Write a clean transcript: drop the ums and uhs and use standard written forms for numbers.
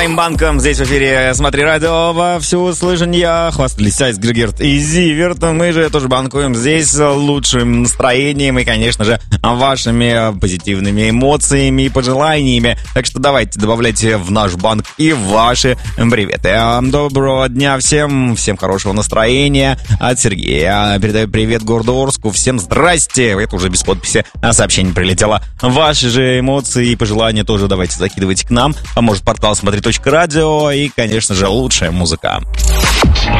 своим банком. Здесь в эфире «Смотри радио» во всеуслышание. Хвастались Айс, Григерт и Зиверт. Мы же тоже банкуем здесь лучшим настроением и, конечно же, вашими позитивными эмоциями и пожеланиями. Так что давайте добавляйте в наш банк и ваши приветы. Доброго дня всем, всем хорошего настроения от Сергея. Передаю привет городу Орску. Всем здрасте. Это уже без подписи сообщение прилетело. Ваши же эмоции и пожелания тоже давайте закидывайте к нам. Поможет портал «Смотри.радио» и, конечно же, лучшая музыка.